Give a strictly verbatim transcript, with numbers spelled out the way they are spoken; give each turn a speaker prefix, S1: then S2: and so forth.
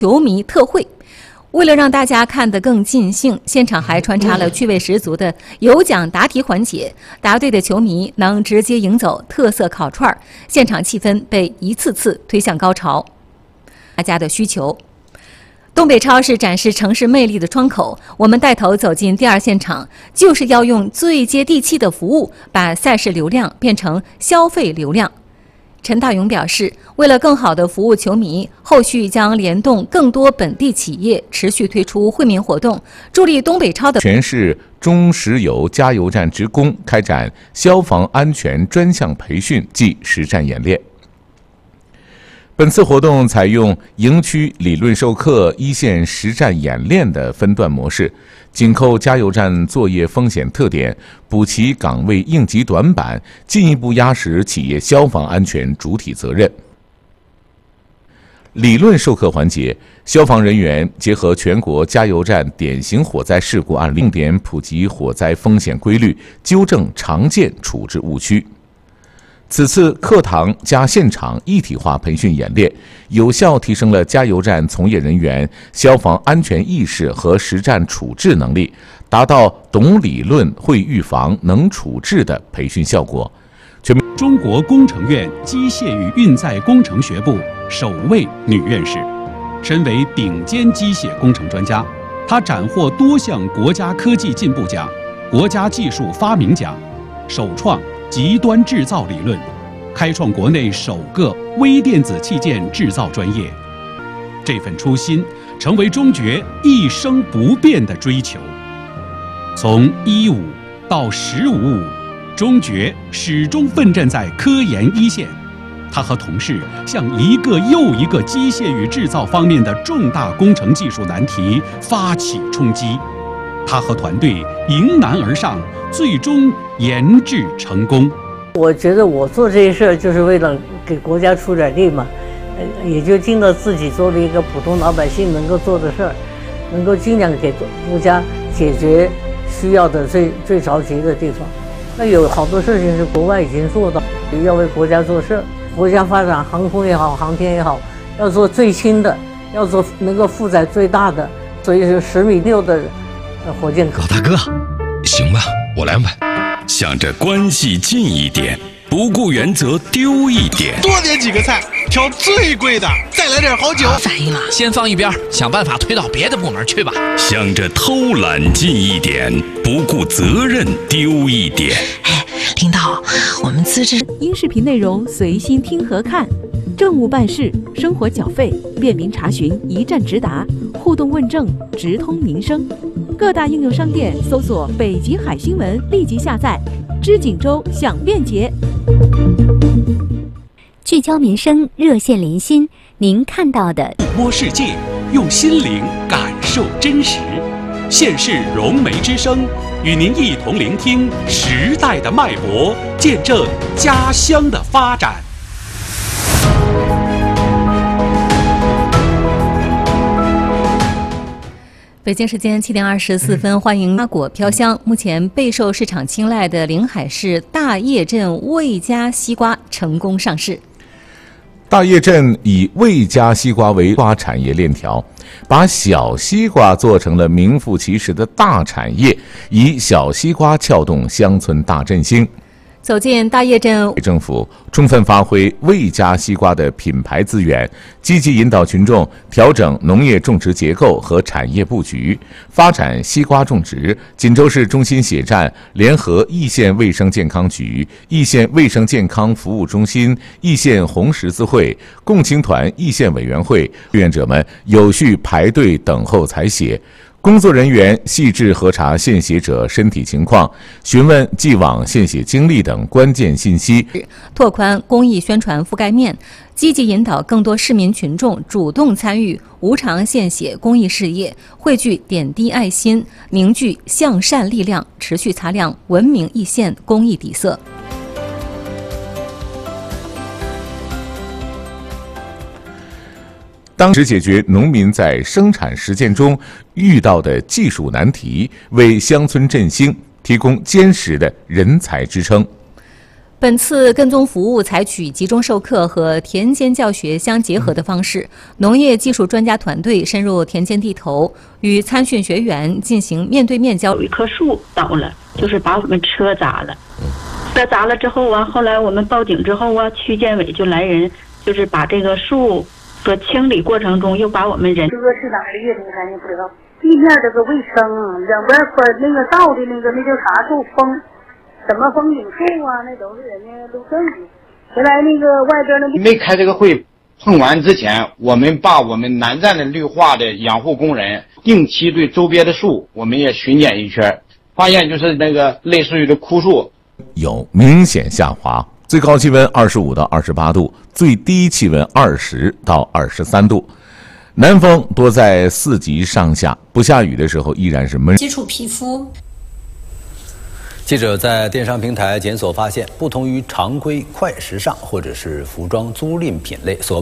S1: 球迷特惠。为了让大家看得更尽兴，现场还穿插了趣味十足的有奖答题环节，答对的球迷能直接赢走特色烤串儿，现场气氛被一次次推向高潮。大家的需求。东北超是展示城市魅力的窗口，我们带头走进第二现场，就是要用最接地气的服务，把赛事流量变成消费流量。陈大勇表示，为了更好地服务球迷，后续将联动更多本地企业，持续推出惠民活动，助力东北超的
S2: 全市中石油加油站职工开展消防安全专项培训暨实战演练。本次活动采用营区理论授课、一线实战演练的分段模式，紧扣加油站作业风险特点，补齐岗位应急短板，进一步压实企业消防安全主体责任。理论授课环节，消防人员结合全国加油站典型火灾事故案例，重点普及火灾风险规律，纠正常见处置误区。此次课堂加现场一体化培训演练，有效提升了加油站从业人员消防安全意识和实战处置能力，达到懂理论、会预防、能处置的培训效果。全面
S3: 中国工程院机械与运载工程学部首位女院士，身为顶尖机械工程专家，她斩获多项国家科技进步奖、国家技术发明奖，首创极端制造理论，开创国内首个微电子器件制造专业。这份初心成为中决一生不变的追求。从一五到十五五，中决始终奋战在科研一线。他和同事向一个又一个机械与制造方面的重大工程技术难题发起冲击。他和团队迎难而上，最终研制成功。
S4: 我觉得我做这些事儿就是为了给国家出点力嘛，呃，也就尽到自己作为一个普通老百姓能够做的事儿，能够尽量给国家解决需要的最最着急的地方。那有好多事情是国外已经做到，要为国家做事儿，国家发展航空也好，航天也好，要做最轻的，要做能够负载最大的，所以是十米六的。火箭
S5: 老大哥，行吧，我来买。
S6: 想着关系近一点，不顾原则丢一点，
S7: 多点几个菜，挑最贵的，再来点好酒。
S8: 反应了，先放一边，想办法推到别的部门去吧。
S6: 想着偷懒近一点，不顾责任丢一点。
S8: 哎，领导，我们资质
S9: 音视频内容随心听和看，政务办事、生活缴费、便民查询一站直达，互动问政直通民生。各大应用商店搜索北极海新闻，立即下载。知锦州享便捷，
S10: 聚焦民生，热线临心。您看到的
S3: 触摸世界，用心灵感受真实。县市融媒之声，与您一同聆听时代的脉搏，见证家乡的发展。
S1: 北京时间七点二十四分，欢迎花果飘香。目前备受市场青睐的临海市大叶镇魏家西瓜成功上市。
S2: 大叶镇以魏家西瓜为瓜产业链条，把小西瓜做成了名副其实的大产业，以小西瓜撬动乡村大振兴。
S1: 走进大叶镇，
S2: 政府充分发挥魏家西瓜的品牌资源，积极引导群众调整农业种植结构和产业布局，发展西瓜种植。锦州市中心血站联合易县卫生健康局、易县卫生健康服务中心、易县红十字会、共青团易县委员会志愿者们有序排队等候采血。工作人员细致核查献血者身体情况，询问既往献血经历等关键信息，
S1: 拓宽公益宣传覆盖面，积极引导更多市民群众主动参与无偿献血公益事业，汇聚点滴爱心，凝聚向善力量，持续擦亮文明一线公益底色。
S2: 当时解决农民在生产实践中遇到的技术难题，为乡村振兴提供坚实的人才支撑。
S1: 本次跟踪服务采取集中授课和田间教学相结合的方式，农业技术专家团队深入田间地头，与参训学员进行面对面交流。
S11: 有一棵树倒了，就是把我们车砸了。车砸了之后啊，后来我们报警之后啊，区建委就来人，就是把这个树所清理过程中又把我们人。
S12: 这个是哪个月份咱也不知道。地面这个卫生，两边宽那个道的那个那叫啥树风。什么风景树啊，那都是人家路政的。原来那个外边那
S13: 没开这个会，碰完之前，我们把我们南站的绿化的养护工人定期对周边的树，我们也巡检一圈，发现就是那个类似于的枯树
S2: 有明显下滑，最高气温二十五到二十八度，最低气温二十到二十三度。南风多在四级上下，不下雨的时候依然是闷。
S14: 接触皮肤。
S15: 记者在电商平台检索发现，不同于常规快时尚或者是服装租赁品类所